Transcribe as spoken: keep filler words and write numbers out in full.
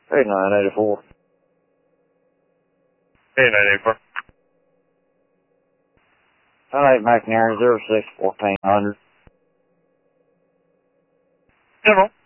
eight nine eight four. eight nine eight four. nine eight McNair, zero six fourteen hundred. General.